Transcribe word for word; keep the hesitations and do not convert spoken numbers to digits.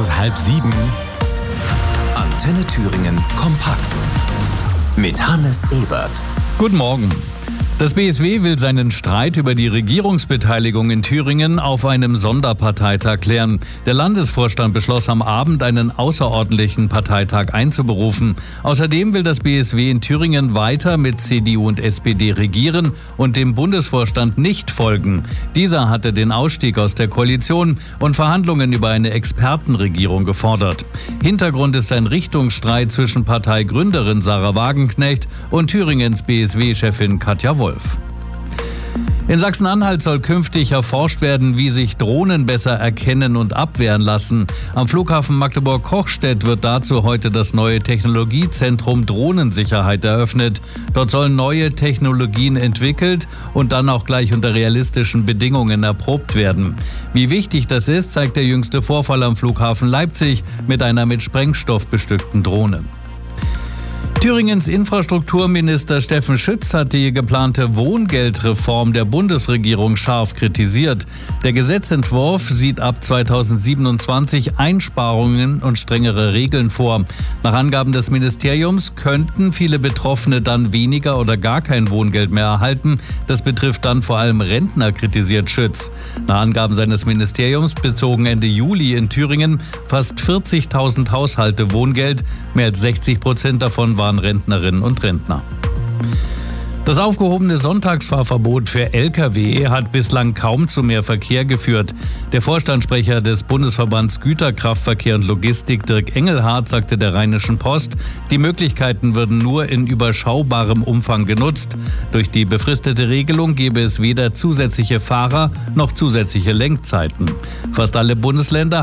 ist halb sieben. Antenne Thüringen kompakt mit Hannes Ebert. Guten Morgen. Das B S W will seinen Streit über die Regierungsbeteiligung in Thüringen auf einem Sonderparteitag klären. Der Landesvorstand beschloss am Abend, einen außerordentlichen Parteitag einzuberufen. Außerdem will das B S W in Thüringen weiter mit C D U und S P D regieren und dem Bundesvorstand nicht folgen. Dieser hatte den Ausstieg aus der Koalition und Verhandlungen über eine Expertenregierung gefordert. Hintergrund ist ein Richtungsstreit zwischen Parteigründerin Sarah Wagenknecht und Thüringens B S W-Chefin Katja Wolf. In Sachsen-Anhalt soll künftig erforscht werden, wie sich Drohnen besser erkennen und abwehren lassen. Am Flughafen Magdeburg-Kochstedt wird dazu heute das neue Technologiezentrum Drohnensicherheit eröffnet. Dort sollen neue Technologien entwickelt und dann auch gleich unter realistischen Bedingungen erprobt werden. Wie wichtig das ist, zeigt der jüngste Vorfall am Flughafen Leipzig mit einer mit Sprengstoff bestückten Drohne. Thüringens Infrastrukturminister Steffen Schütz hat die geplante Wohngeldreform der Bundesregierung scharf kritisiert. Der Gesetzentwurf sieht ab zweitausendsiebenundzwanzig Einsparungen und strengere Regeln vor. Nach Angaben des Ministeriums könnten viele Betroffene dann weniger oder gar kein Wohngeld mehr erhalten. Das betrifft dann vor allem Rentner, kritisiert Schütz. Nach Angaben seines Ministeriums bezogen Ende Juli in Thüringen fast vierzigtausend Haushalte Wohngeld. Mehr als sechzig Prozent davon waren Rentnerinnen und Rentner. Das aufgehobene Sonntagsfahrverbot für L K W hat bislang kaum zu mehr Verkehr geführt. Der Vorstandssprecher des Bundesverbands Güterkraftverkehr und Logistik, Dirk Engelhardt, sagte der Rheinischen Post, die Möglichkeiten würden nur in überschaubarem Umfang genutzt. Durch die befristete Regelung gäbe es weder zusätzliche Fahrer noch zusätzliche Lenkzeiten. Fast alle Bundesländer